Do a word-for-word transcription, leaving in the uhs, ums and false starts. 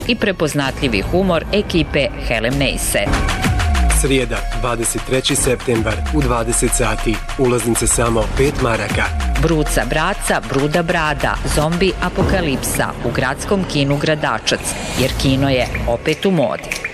i prepoznatljivi humor ekipe Helen Mejse. Srijeda, dvadeset treći septembar u dvadeset sati. Ulaznice samo pet maraka. Bruca braca, bruda brada, zombi apokalipsa u gradskom kinu Gradačac, jer kino je opet u modi.